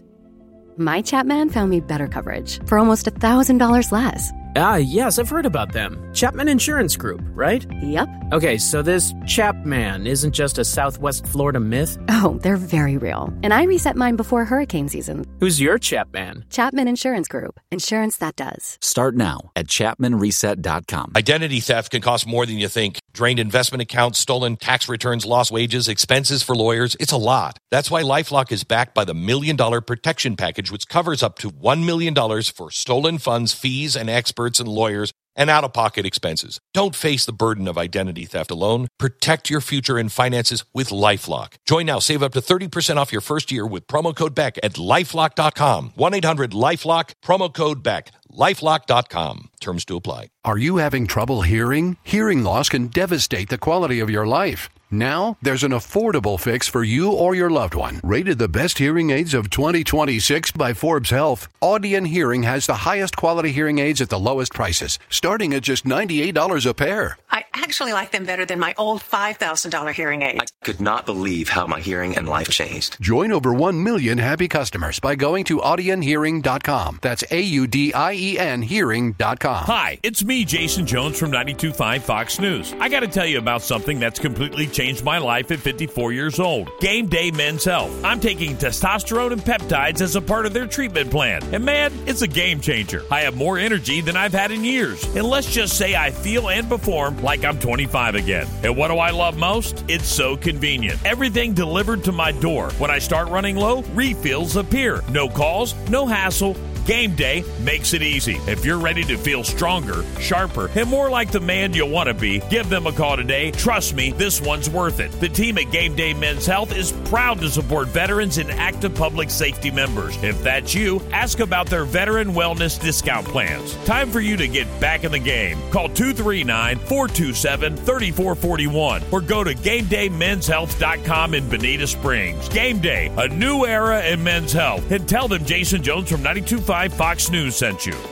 My Chapman found me better coverage for almost one thousand dollars less. Ah, yes, I've heard about them. Chapman Insurance Group, right? Yep. Okay, so this Chapman isn't just a Southwest Florida myth? Oh, they're very real. And I reset mine before hurricane season. Who's your Chapman? Chapman Insurance Group. Insurance that does. Start now at chapman reset dot com. Identity theft can cost more than you think. Drained investment accounts, stolen tax returns, lost wages, expenses for lawyers. It's a lot. That's why LifeLock is backed by the Million Dollar Protection Package, which covers up to one million dollars for stolen funds, fees, and experts and lawyers, and out-of-pocket expenses. Don't face the burden of identity theft alone. Protect your future and finances with LifeLock. Join now. Save up to thirty percent off your first year with promo code Beck at lifelock dot com. one eight hundred lifelock, promo code Beck. lifelock dot com. Terms to apply. Are you having trouble hearing? Hearing loss can devastate the quality of your life. Now, there's an affordable fix for you or your loved one. Rated the best hearing aids of twenty twenty-six by Forbes Health, Audion Hearing has the highest quality hearing aids at the lowest prices, starting at just ninety-eight dollars a pair. I actually like them better than my old five thousand dollars hearing aids. I could not believe how my hearing and life changed. Join over one million happy customers by going to audion hearing dot com. That's A U D I E N hearing dot com. Hi, it's me, Jason Jones from ninety-two point five Fox News. I got to tell you about something that's completely changed my life at fifty-four years old. Game Day Men's Health. I'm taking testosterone and peptides as a part of their treatment plan. And man, it's a game changer. I have more energy than I've had in years. And let's just say I feel and perform like I'm twenty-five again. And what do I love most? It's so convenient. Everything delivered to my door. When I start running low, refills appear. No calls, no hassle. Game Day makes it easy. If you're ready to feel stronger, sharper, and more like the man you want to be, give them a call today. Trust me, this one's worth it. The team at Game Day Men's Health is proud to support veterans and active public safety members. If that's you, ask about their veteran wellness discount plans. Time for you to get back in the game. Call two three nine, four two seven, three four four one or go to game day men's health dot com in Bonita Springs. Game Day, a new era in men's health. And tell them Jason Jones from ninety-two point five Fox News sent you.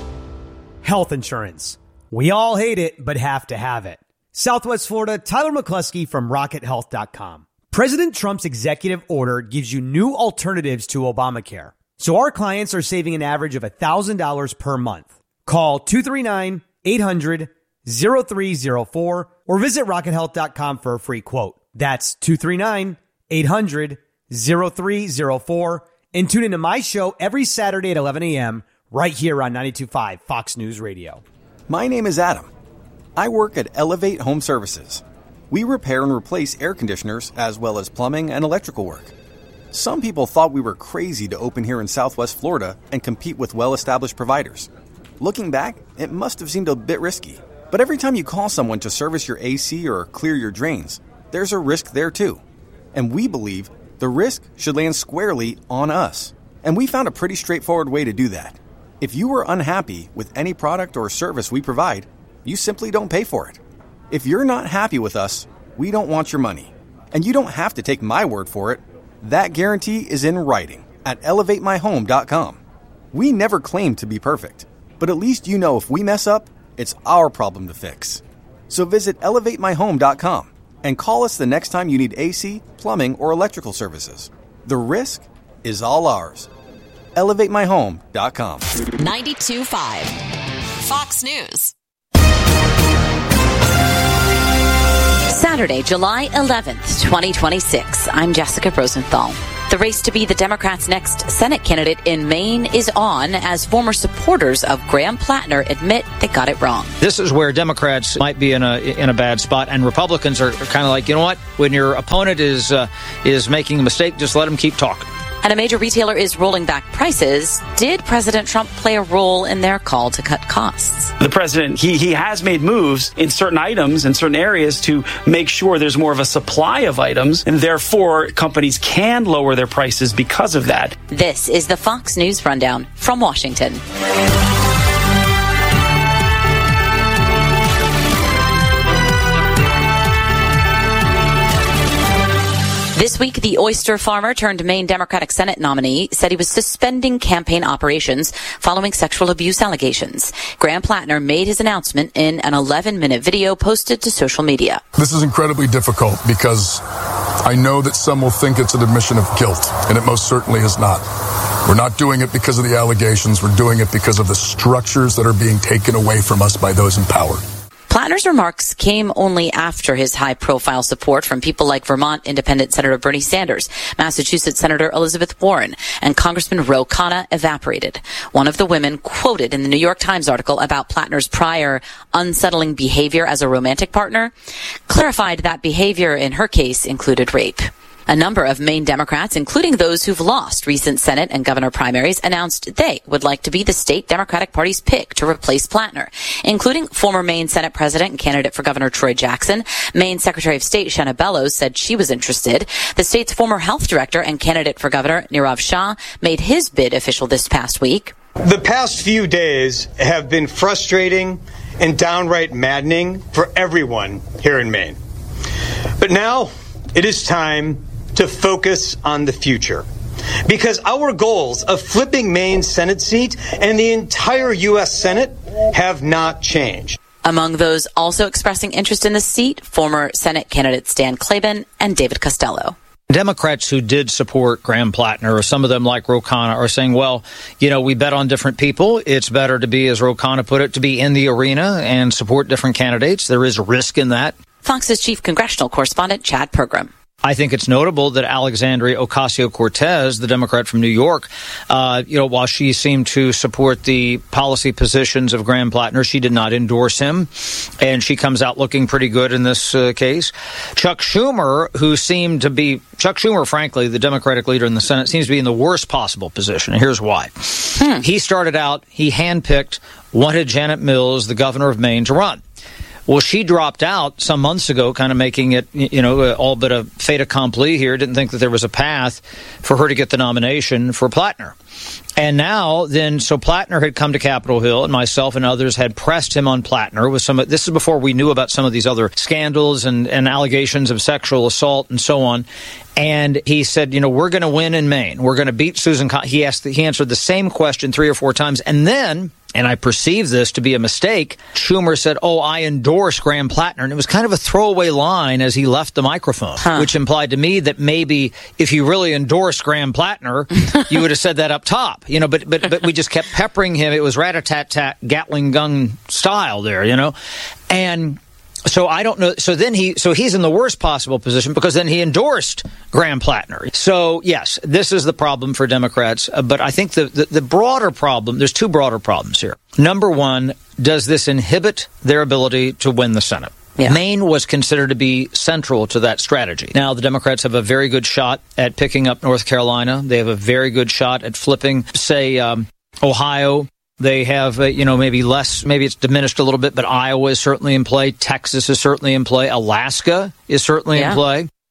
Health insurance. We all hate it, but have to have it. Southwest Florida, Tyler McCluskey from rocket health dot com. President Trump's executive order gives you new alternatives to Obamacare. So our clients are saving an average of one thousand dollars per month. Call two three nine, eight hundred, oh three oh four or visit rocket health dot com for a free quote. That's two three nine, eight hundred, oh three oh four. And tune into my show every Saturday at eleven a.m. right here on ninety-two point five Fox News Radio. My name is Adam. I work at Elevate Home Services. We repair and replace air conditioners as well as plumbing and electrical work. Some people thought we were crazy to open here in Southwest Florida and compete with well-established providers. Looking back, it must have seemed a bit risky. But every time you call someone to service your A C or clear your drains, there's a risk there too. And we believe the risk should land squarely on us. And we found a pretty straightforward way to do that. If you are unhappy with any product or service we provide, you simply don't pay for it. If you're not happy with us, we don't want your money. And you don't have to take my word for it. That guarantee is in writing at elevate my home dot com. We never claim to be perfect, but at least you know if we mess up, it's our problem to fix. So visit elevate my home dot com and call us the next time you need A C, plumbing, or electrical services. The risk is all ours. elevate my home dot com. ninety-two point five Fox News. Saturday, July eleventh, twenty twenty-six. I'm Jessica Rosenthal. The race to be the Democrats' next Senate candidate in Maine is on as former supporters of Graham Plattner admit they got it wrong. This is where Democrats might be in a in a bad spot, and Republicans are kind of like, you know what? When your opponent is uh, is making a mistake, just let them keep talking. And a major retailer is rolling back prices. Did President Trump play a role in their call to cut costs? The president, he, he has made moves in certain items in certain areas to make sure there's more of a supply of items, and therefore companies can lower their prices because of that. This is the Fox News Rundown from Washington. This week, the oyster farmer turned Maine Democratic Senate nominee said he was suspending campaign operations following sexual abuse allegations. Graham Plattner made his announcement in an eleven-minute video posted to social media. This is incredibly difficult because I know that some will think it's an admission of guilt, and it most certainly is not. We're not doing it because of the allegations. We're doing it because of the structures that are being taken away from us by those in power. Plattner's remarks came only after his high-profile support from people like Vermont Independent Senator Bernie Sanders, Massachusetts Senator Elizabeth Warren, and Congressman Ro Khanna evaporated. One of the women quoted in the New York Times article about Plattner's prior unsettling behavior as a romantic partner clarified that behavior in her case included rape. A number of Maine Democrats, including those who've lost recent Senate and governor primaries, announced they would like to be the state Democratic Party's pick to replace Plattner, including former Maine Senate President and candidate for Governor Troy Jackson. Maine Secretary of State Shanna Bellows said she was interested. The state's former health director and candidate for governor, Nirav Shah, made his bid official this past week. The past few days have been frustrating and downright maddening for everyone here in Maine. But now it is time to focus on the future, because our goals of flipping Maine's Senate seat and the entire U S Senate have not changed. Among those also expressing interest in the seat, former Senate candidates Dan Klaban and David Costello. Democrats who did support Graham Plattner, or some of them like Ro Khanna, are saying, well, you know, we bet on different people. It's better to be, as Ro Khanna put it, to be in the arena and support different candidates. There is risk in that. Fox's chief congressional correspondent, Chad Pergram. I think it's notable that Alexandria Ocasio-Cortez, the Democrat from New York, uh, you know, while she seemed to support the policy positions of Graham Plattner, she did not endorse him, and she comes out looking pretty good in this uh, case. Chuck Schumer, who seemed to be, Chuck Schumer, frankly, the Democratic leader in the Senate, seems to be in the worst possible position, and here's why. Hmm. He started out, he handpicked, wanted Janet Mills, the governor of Maine, to run. Well, she dropped out some months ago, kind of making it, you know, all but a fait accompli here. Didn't think that there was a path for her to get the nomination for Plattner. And now, then, so Plattner had come to Capitol Hill, and myself and others had pressed him on Plattner with some. This is before we knew about some of these other scandals and, and allegations of sexual assault and so on. And he said, you know, we're going to win in Maine. We're going to beat Susan Collins. He asked, he answered the same question three or four times, and then, and I perceive this to be a mistake, Schumer said, oh, I endorse Graham Plattner. And it was kind of a throwaway line as he left the microphone, huh. which implied to me that maybe if you really endorsed Graham Plattner, you would have said that up top. You know, but but but we just kept peppering him. It was rat-a-tat-tat Gatling gun style there, you know. And so I don't know. So then he, so he's in the worst possible position because then he endorsed Graham Plattner. So yes, this is the problem for Democrats. Uh, but I think the, the the broader problem, there's two broader problems here. Number one, does this inhibit their ability to win the Senate? Yeah. Maine was considered to be central to that strategy. Now, the Democrats have a very good shot at picking up North Carolina. They have a very good shot at flipping, say, um, Ohio. They have, uh, you know, maybe less, maybe it's diminished a little bit, but Iowa is certainly in play. Texas is certainly in play. Alaska is certainly yeah. in play.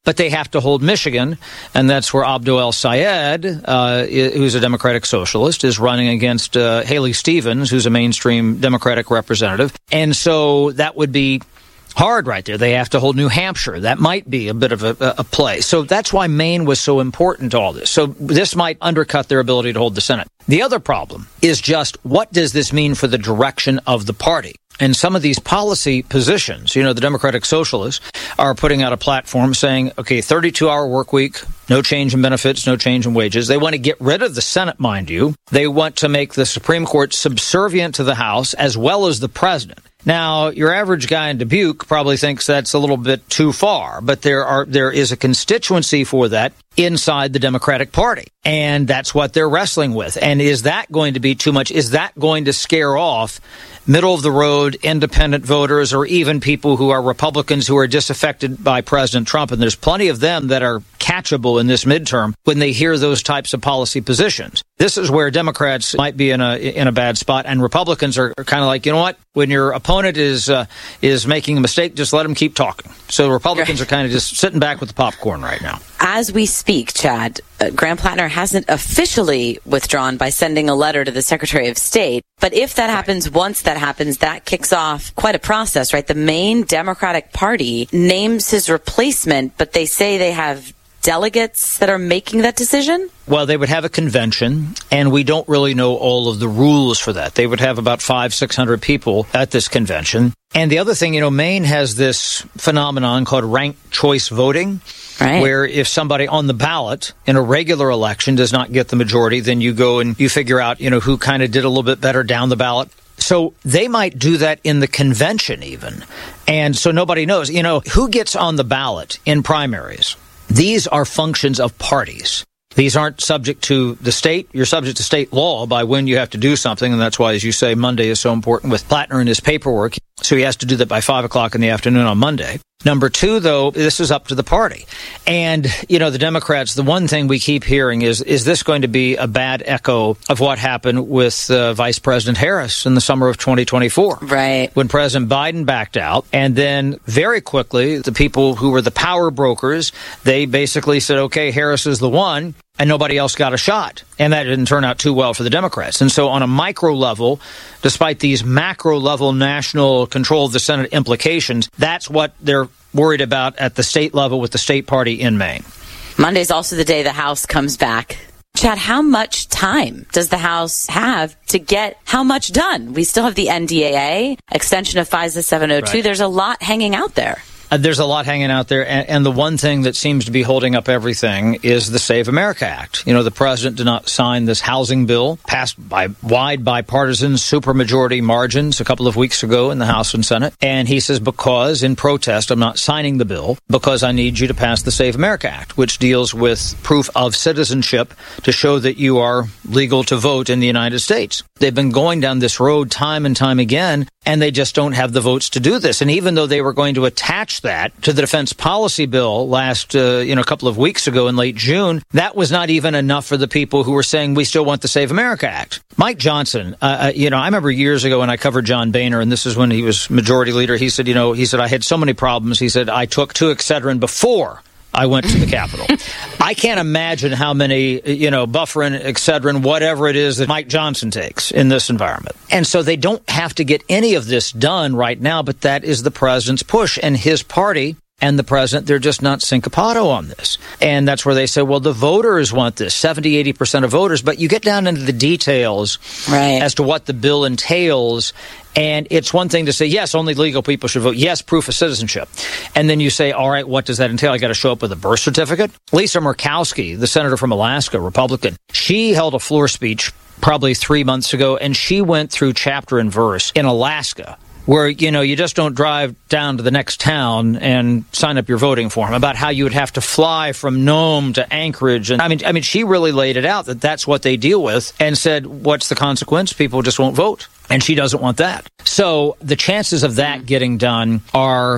but they have to hold Michigan, and that's where Abdo El-Sayed, uh, who's a Democratic socialist, is running against uh, Haley Stevens, who's a mainstream Democratic representative. And so that would be hard right there. They have to hold New Hampshire. That might be a bit of a, a play. So that's why Maine was so important to all this. So this might undercut their ability to hold the Senate. The other problem is just, what does this mean for the direction of the party? And some of these policy positions, you know, the Democratic Socialists are putting out a platform saying, okay, thirty-two hour work week, no change in benefits, no change in wages. They want to get rid of the Senate, mind you. They want to make the Supreme Court subservient to the House as well as the president. Now, your average guy in Dubuque probably thinks that's a little bit too far, but there are there is a constituency for that inside the Democratic Party, and that's what they're wrestling with. And is that going to be too much? Is that going to scare off middle-of-the-road independent voters or even people who are Republicans who are disaffected by President Trump? And there's plenty of them that are catchable in this midterm when they hear those types of policy positions. This is where Democrats might be in a in a bad spot, and Republicans are kind of like, you know what? When your opponent is uh, is making a mistake, just let them keep talking. So Republicans are kind of just sitting back with the popcorn right now. As we speak, Chad, uh, Graham Plattner hasn't officially withdrawn by sending a letter to the Secretary of State. But if that right. happens, once that happens, that kicks off quite a process, right? The Maine Democratic Party names his replacement, but they say they have delegates that are making that decision? Well, they would have a convention, and we don't really know all of the rules for that. They would have about five, six hundred people at this convention. And the other thing, you know, Maine has this phenomenon called ranked choice voting, right, where if somebody on the ballot in a regular election does not get the majority, then you go and you figure out, you know, who kind of did a little bit better down the ballot. So they might do that in the convention even. And so nobody knows, you know, who gets on the ballot in primaries. These are functions of parties. These aren't subject to the state. You're subject to state law by when you have to do something, and that's why, as you say, Monday is so important with Plattner and his paperwork. So he has to do that by five o'clock in the afternoon on Monday. Number two, though, this is up to the party. And, you know, the Democrats, the one thing we keep hearing is, is this going to be a bad echo of what happened with uh, Vice President Harris in the summer of twenty twenty-four? Right. When President Biden backed out. And then very quickly, the people who were the power brokers, they basically said, okay, Harris is the one. And nobody else got a shot. And that didn't turn out too well for the Democrats. And so on a micro level, despite these macro level national control of the Senate implications, that's what they're worried about at the state level with the state party in Maine. Monday's also the day the House comes back. Chad, how much time does the House have to get how much done? We still have the N D A A, extension of FISA seven oh two. Right. There's a lot hanging out there. Uh, there's a lot hanging out there, and, and the one thing that seems to be holding up everything is the Save America Act. You know, the president did not sign this housing bill, passed by wide bipartisan supermajority margins a couple of weeks ago in the House and Senate. And he says, because in protest, I'm not signing the bill because I need you to pass the Save America Act, which deals with proof of citizenship to show that you are legal to vote in the United States. They've been going down this road time and time again, and they just don't have the votes to do this. And even though they were going to attach that to the defense policy bill last, uh, you know, a couple of weeks ago in late June, that was not even enough for the people who were saying we still want the Save America Act. Mike Johnson, uh, you know, I remember years ago when I covered John Boehner, and this is when he was majority leader, he said, you know, he said, I had so many problems. He said, I took two Excedrin before I went to the Capitol. I can't imagine how many, you know, Bufferin, Excedrin, whatever it is that Mike Johnson takes in this environment. And so they don't have to get any of this done right now, but that is the president's push. And his party and the president, they're just not syncopato on this. And that's where they say, well, the voters want this, seventy, eighty percent of voters. But you get down into the details right. as to what the bill entails. And it's one thing to say, yes, only legal people should vote. Yes, proof of citizenship. And then you say, all right, what does that entail? I got to show up with a birth certificate. Lisa Murkowski, the senator from Alaska, Republican, she held a floor speech probably three months ago, and she went through chapter and verse in Alaska, where, you know, you just don't drive down to the next town and sign up your voting form, about how you would have to fly from Nome to Anchorage. And I mean, I mean, she really laid it out that that's what they deal with and said, what's the consequence? People just won't vote. And she doesn't want that. So the chances of that getting done are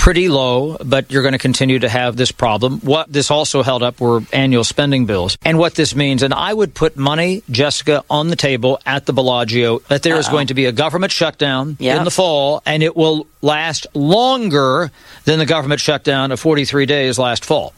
pretty low, but you're going to continue to have this problem. What this also held up were annual spending bills. And what this means, and I would put money, Jessica, on the table at the Bellagio that there Uh-oh. is going to be a government shutdown yep. in the fall, and it will last longer than the government shutdown of forty-three days last fall.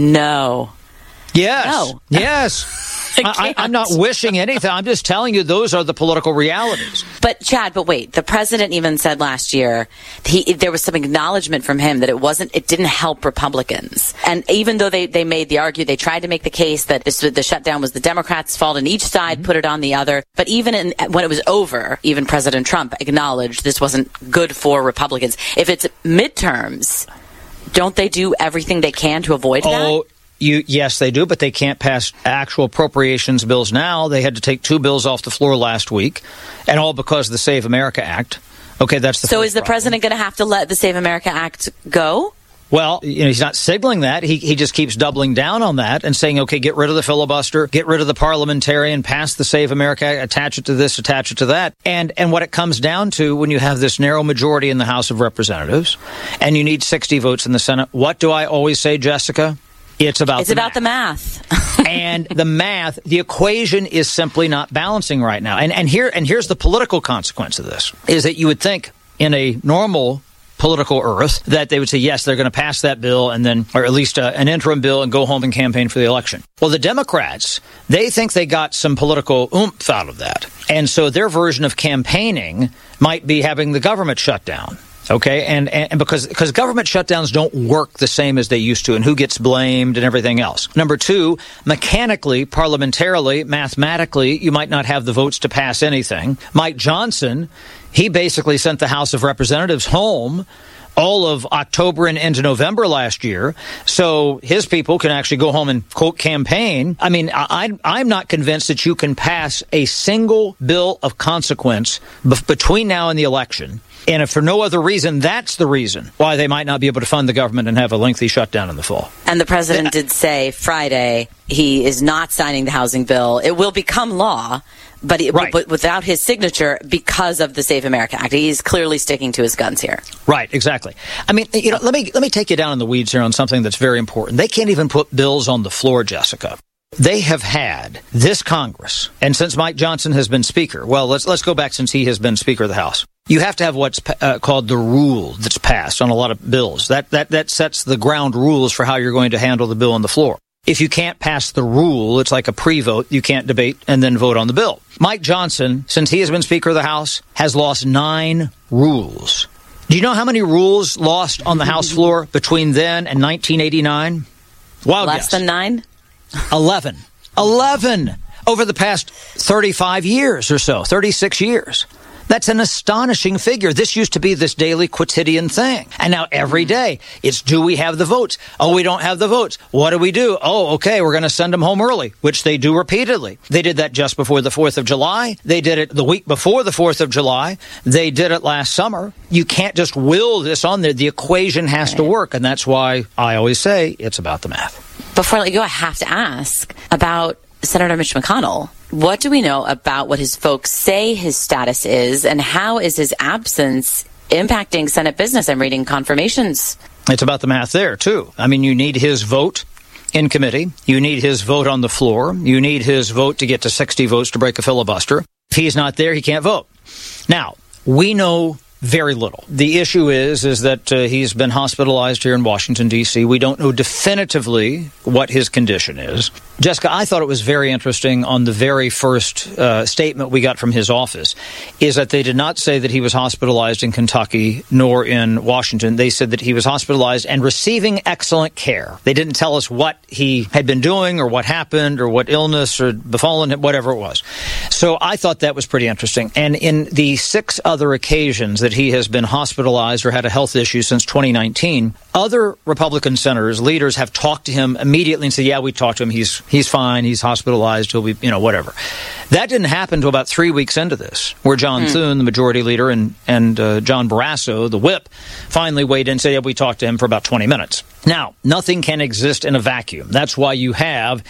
No. Yes. No. Yes. I, I'm not wishing anything. I'm just telling you those are the political realities. But, Chad, but wait. The president even said last year he, there was some acknowledgement from him that it wasn't, it didn't help Republicans. And even though they, they made the argument, they tried to make the case that this, the shutdown was the Democrats' fault, and each side mm-hmm. put it on the other. But even in, when it was over, even President Trump acknowledged this wasn't good for Republicans. If it's midterms, don't they do everything they can to avoid that? Oh, You, yes, they do, but they can't pass actual appropriations bills now. They had to take two bills off the floor last week, and all because of the Save America Act. Okay, that's the So first is the problem. president going to have to let the Save America Act go? Well, you know, he's not signaling that. He he just keeps doubling down on that and saying, okay, get rid of the filibuster, get rid of the parliamentarian, pass the Save America Act, attach it to this, attach it to that. And and what it comes down to when you have this narrow majority in the House of Representatives and you need sixty votes in the Senate, what do I always say, Jessica? It's about it's the about math. the math. And the math, the equation is simply not balancing right now. And and here and here's the political consequence of this, is that you would think in a normal political earth that they would say, yes, they're going to pass that bill and then, or at least uh, an interim bill, and go home and campaign for the election. Well, the Democrats, they think they got some political oomph out of that. And so their version of campaigning might be having the government shut down. Okay, and, and because because government shutdowns don't work the same as they used to, and who gets blamed and everything else. Number two, mechanically, parliamentarily, mathematically, you might not have the votes to pass anything. Mike Johnson, he basically sent the House of Representatives home all of October and into November last year, so his people can actually go home and, quote, campaign. I mean, I, I'm not convinced that you can pass a single bill of consequence b- between now and the election. And if for no other reason, that's the reason why they might not be able to fund the government and have a lengthy shutdown in the fall. And the president did say Friday he is not signing the housing bill. It will become law, but, it, right. but without his signature because of the Save America Act. He's clearly sticking to his guns here. Right, exactly. I mean, you know, let me let me take you down in the weeds here on something that's very important. They can't even put bills on the floor, Jessica. They have had this Congress, and since Mike Johnson has been Speaker, well, let's let's go back since he has been Speaker of the House. You have to have what's uh, called the rule that's passed on a lot of bills. That that that sets the ground rules for how you're going to handle the bill on the floor. If you can't pass the rule, it's like a pre-vote. You can't debate and then vote on the bill. Mike Johnson, since he has been Speaker of the House, has lost nine rules. Do you know how many rules lost on the House floor between then and nineteen eighty-nine? Wild Less guess. than nine? Eleven. Eleven over the past thirty-five years or so, thirty-six years. That's an astonishing figure. This used to be this daily quotidian thing. And now every day, it's do we have the votes? Oh, we don't have the votes. What do we do? Oh, okay, we're going to send them home early, which they do repeatedly. They did that just before the fourth of July. They did it the week before the fourth of July. They did it last summer. You can't just will this on there. The equation has to work. And that's why I always say it's about the math. Before I let you go, I have to ask about Senator Mitch McConnell. What do we know about what his folks say his status is, and how is his absence impacting Senate business? I'm reading confirmations. It's about the math there, too. I mean, you need his vote in committee. You need his vote on the floor. You need his vote to get to sixty votes to break a filibuster. If he's not there, he can't vote. Now, we know very little. The issue is is that uh, he's been hospitalized here in Washington, D C. We don't know definitively what his condition is. Jessica, I thought it was very interesting on the very first uh, statement we got from his office is that they did not say that he was hospitalized in Kentucky nor in Washington. They said that he was hospitalized and receiving excellent care. They didn't tell us what he had been doing or what happened or what illness or befallen him, whatever it was. So I thought that was pretty interesting. And in the six other occasions that he has been hospitalized or had a health issue since twenty nineteen, other Republican senators, leaders have talked to him immediately and said, yeah, we talked to him. He's he's fine. He's hospitalized. He'll be, you know, whatever. That didn't happen until about three weeks into this, where John mm. Thune, the majority leader, and, and uh, John Barrasso, the whip, finally weighed in and said, yeah, we talked to him for about twenty minutes. Now, nothing can exist in a vacuum. That's why you have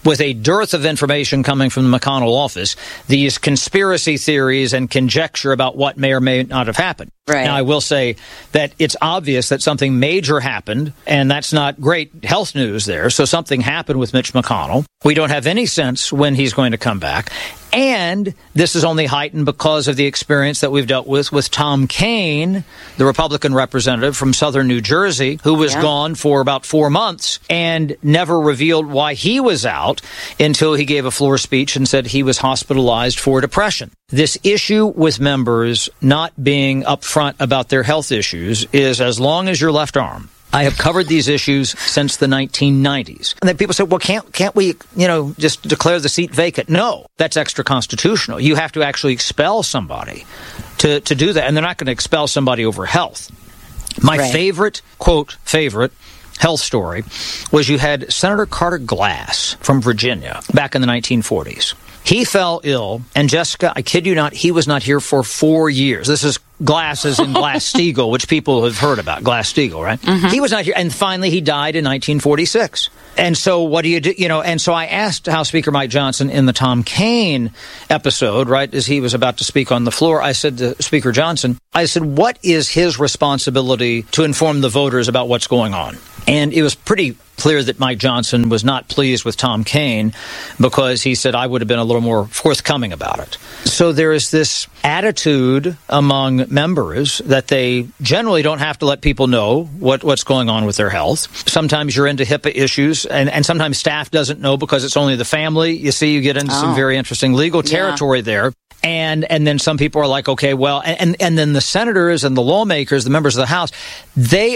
with a dearth of information coming from the McConnell office, these conspiracy theories and conjecture about what may or may not have happened. Right. Now, I will say that it's obvious that something major happened, and that's not great health news there. So something happened with Mitch McConnell. We don't have any sense when he's going to come back. And this is only heightened because of the experience that we've dealt with with Tom Kean, the Republican representative from southern New Jersey, who was yeah. gone for about four months and never revealed why he was out until he gave a floor speech and said he was hospitalized for depression. This issue with members not being upfront about their health issues is as long as your left arm. I have covered these issues since the nineteen nineties. And then people say, well, can't can't we, you know, just declare the seat vacant? No, that's extra constitutional. You have to actually expel somebody to, to do that. And they're not going to expel somebody over health. My right. favorite, quote, favorite health story was you had Senator Carter Glass from Virginia back in the nineteen forties. He fell ill, and Jessica, I kid you not, he was not here for four years. This is Glasses in Glass-Steagall, which people have heard about, Glass-Steagall, right? Mm-hmm. He was not here, and finally he died in nineteen forty-six. And so what do you do? You know, and so I asked House Speaker Mike Johnson in the Tom Kean episode, right, as he was about to speak on the floor, I said to Speaker Johnson, I said, what is his responsibility to inform the voters about what's going on? And it was pretty clear that Mike Johnson was not pleased with Tom Kean because he said I would have been a little more forthcoming about it. So there is this attitude among members that they generally don't have to let people know what, what's going on with their health. Sometimes you're into HIPAA issues, and, and sometimes staff doesn't know because it's only the family. You see, you get into oh. some very interesting legal territory yeah. there. And and then some people are like, okay, well, and, and then the senators and the lawmakers, the members of the House, they